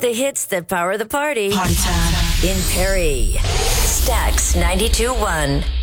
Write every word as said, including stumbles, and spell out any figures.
the hits that power the party. Party time. In Perry. Stax ninety-two point one.